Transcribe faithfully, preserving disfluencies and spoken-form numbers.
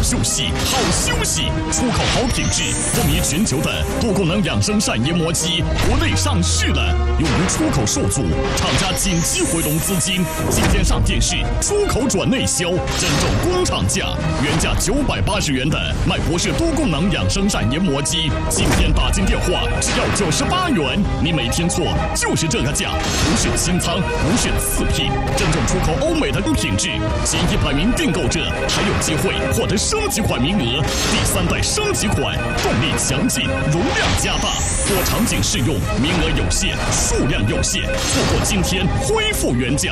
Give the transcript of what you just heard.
休息，好休息。出口好品质，风靡全球的多功能养生膳研磨机，国内上市了，由于出口受阻，厂家紧急回笼资金，今天上电视，出口转内销，真正工厂价，原价九百八十元的卖博士多功能养生膳研磨机，今天打进电话只要九十八元，你没听错，就是这个价，不是清仓，不是次品，真正出口欧美的品质，前一百名订购者还有机会获得升级款名额，第三代升级款，动力强劲，容量加大，多场景适用，名额有限，数量有限，错过今天恢复原价。